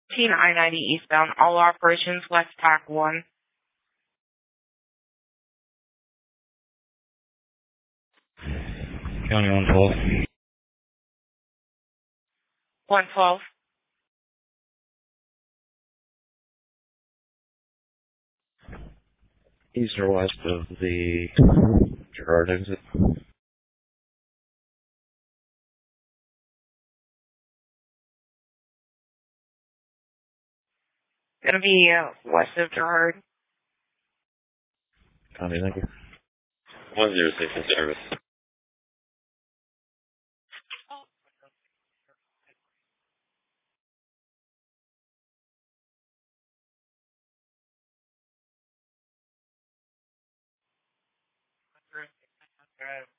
I-90 eastbound. All operations West Pack 1. County 112. 112. East or west of the Gerard exit? Gonna be west of Gerard. Copy, thank you. 106 in service. Right.